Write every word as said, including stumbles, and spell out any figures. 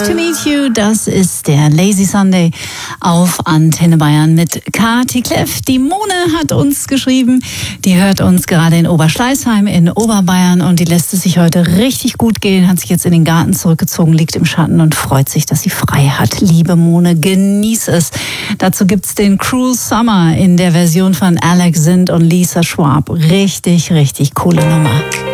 To Meet You, das ist der Lazy Sunday auf Antenne Bayern mit Kati Kleff. Die Mone hat uns geschrieben, die hört uns gerade in Oberschleißheim in Oberbayern und die lässt es sich heute richtig gut gehen, hat sich jetzt in den Garten zurückgezogen, liegt im Schatten und freut sich, dass sie frei hat. Liebe Mone, genieß es. Dazu gibt's den Cruel Summer in der Version von Alex Sindt und Lisa Schwab. Richtig, richtig coole Nummer.